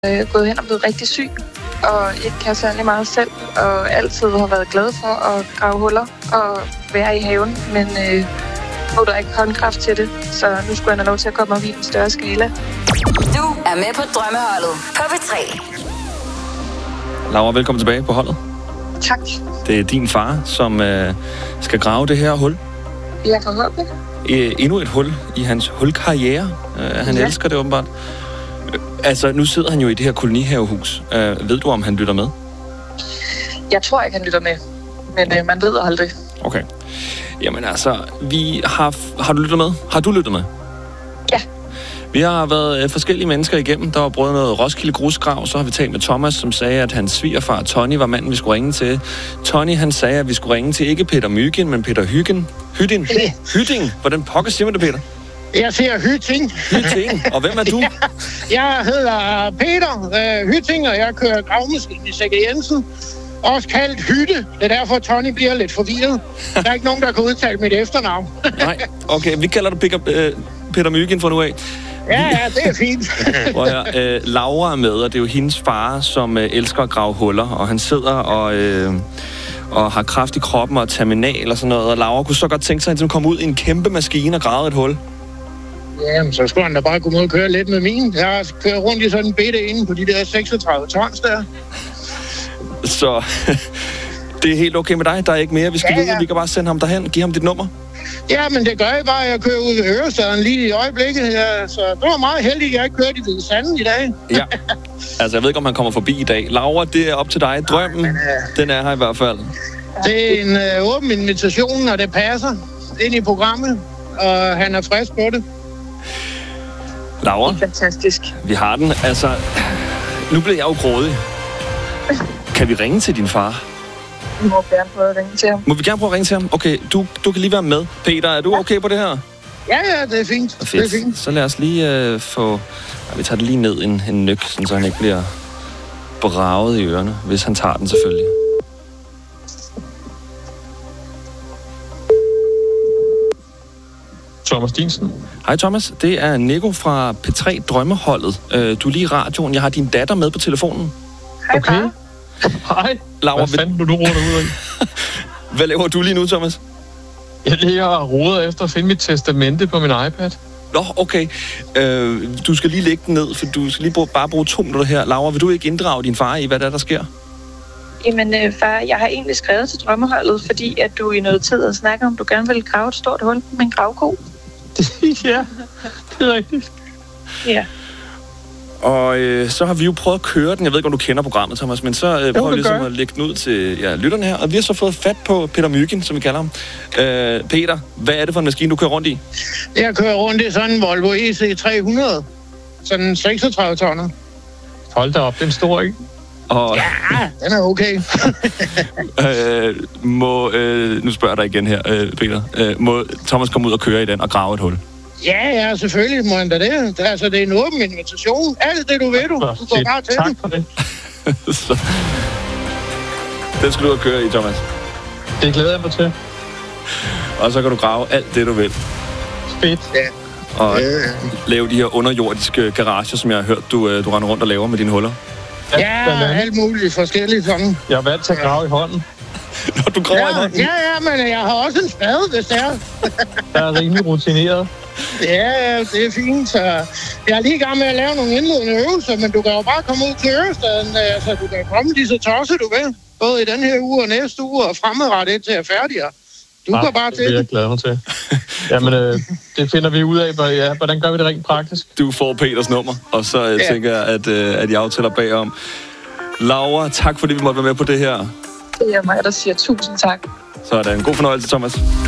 gået hen og blevet rigtig syg, og ikke kan særlig meget selv, og altid har været glad for at grave huller og være i haven, men nu er der ikke håndkraft til det, så nu skulle jeg have lov til at komme op i en større skala. Du er med på Drømmeholdet på P3. Laura, velkommen tilbage på holdet. Tak. Det er din far, som skal grave det her hul. Ja, forhåbentlig. Endnu et hul i hans hulkarriere. Han elsker det åbenbart. Altså, nu sidder han jo i det her kolonihavehus. Ved du, om han lytter med? Jeg tror ikke, han lytter med, men man ved aldrig. Okay. Jamen altså, har du lyttet med? Har du lyttet med? Ja. Vi har været forskellige mennesker igennem. Der var både noget Roskilde Grusgrav, så har vi talt med Thomas, som sagde, at hans svigerfar Tony var manden, vi skulle ringe til. Tony, han sagde, at vi skulle ringe til ikke Peter Mygind, men Peter Hytting. Hvordan pokker siger man det, Peter? Jeg siger Hytting. Hytting. Og hvem er du? Jeg hedder Peter Hytting, og jeg kører gravmaskinen i Sække Jensen. Også kaldt Hytte. Det er derfor, Tony bliver lidt forvirret. Der er ikke nogen, der kan udtale mit efternavn. Nej, okay. Vi kalder dig Peter Mygind fra nu af. Ja, det er fint. Laura er med, og det er jo hendes far, som elsker at grave huller, og han sidder og har kraft i kroppen og terminal og sådan noget, og Laura kunne så godt tænke sig, at han komme ud i en kæmpe maskine og grave et hul. Jamen, så skulle han da bare komme ud og køre lidt med min. Jeg kører rundt i sådan en bitte inde på de der 36 tons der. Så det er helt okay med dig? Der er ikke mere, vi skal vide. Vi kan bare sende ham derhen. Giv ham dit nummer. Ja, men det gør jeg bare. Jeg kører ud ved Ørestaden lige i øjeblikket. Så det var meget heldigt, at jeg ikke kørte i Hvide Sande i dag. Ja. Altså, jeg ved ikke, om han kommer forbi i dag. Laura, det er op til dig. Drømmen, den er her i hvert fald. Det er en åben invitation, og det passer ind i programmet. Og han er frisk på det. Laura? Det er fantastisk. Vi har den. Altså, nu bliver jeg jo grådig. Kan vi ringe til din far? Vi må gerne prøve at ringe til ham. Må vi gerne prøve at ringe til ham? Okay, du kan lige være med. Peter, er du okay på det her? Ja, det er fint. Fedt. Det er fint. Så lad os lige få... Ja, vi tager det lige ned en nyk, så han ikke bliver braget i ørerne, hvis han tager den selvfølgelig. Thomas Dinsen. Hej Thomas, det er Nico fra P3 Drømmeholdet. Du er lige i radioen. Jeg har din datter med på telefonen. Hej, okay. far. Hej. Laura, hvad fanden du roder ud af? Hvad laver du lige nu, Thomas? Jeg ligger og roder efter at finde mit testamente på min iPad. Nå, okay. Du skal lige lægge den ned, for du skal lige bare bruge 2 minutter her. Laura, vil du ikke inddrage din far i, hvad der sker? Jamen, far, jeg har egentlig skrevet til Drømmeholdet, fordi at du i noget tid har snakket om, du gerne vil grave et stort hul med en gravko. Ja, det er rigtigt. Ja. Og så har vi jo prøvet at køre den. Jeg ved ikke, om du kender programmet, Thomas, men så prøver vi ligesom at lægge den ud til lytterne her. Og vi har så fået fat på Peter Mygind, som vi kalder ham. Peter, hvad er det for en maskine, du kører rundt i? Jeg kører rundt i sådan en Volvo EC300. Sådan en 36 tonner. Hold da op, den står ikke. Og ja, den er okay. Nu spørger jeg dig igen her, Peter. Må Thomas komme ud og køre i den og grave et hul? Ja, selvfølgelig må han da det. Altså, det er en åben invitation. Alt det, du ved, du går bare til. Tak for det. Så, den skal du ud og køre i, Thomas. Det glæder jeg mig til. Og så kan du grave alt det, du vil. Fedt. Ja. Og lave de her underjordiske garager, som jeg har hørt, du render rundt og laver med dine huller. Ja, alt muligt forskelligt sådan. Jeg er vant til at grave i hånden. Når du graver i hånden? Ja, men jeg har også en spade, hvis det er. Jeg er rimelig rutineret. Ja, det er fint. Så jeg er lige i gang med at lave nogle indledende øvelser, men du kan jo bare komme ud til Ørestaden, så du kan komme lige så tosset, du vil. Både i den her uge og næste uge, og fremadrettet indtil jeg er færdig. Du går bare til det. Det er jeg glad mig til. Jamen, det finder vi ud af. Hvordan gør vi det rent praktisk? Du får Peters nummer, og så tænker jeg, at I aftaler bagom. Laura, tak fordi vi måtte være med på det her. Det er mig, der siger 1000 tak. Så er det en god fornøjelse, Thomas.